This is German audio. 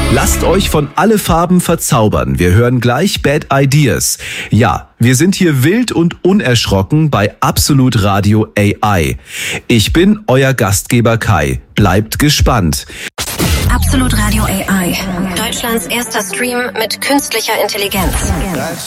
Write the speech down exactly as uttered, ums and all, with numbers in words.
Lasst euch von alle Farben verzaubern. Wir hören gleich Bad Ideas. Ja, wir sind hier wild und unerschrocken bei Absolut Radio A I. Ich bin euer Gastgeber Kai. Bleibt gespannt. Absolut Radio A I. Deutschlands erster Stream mit künstlicher Intelligenz.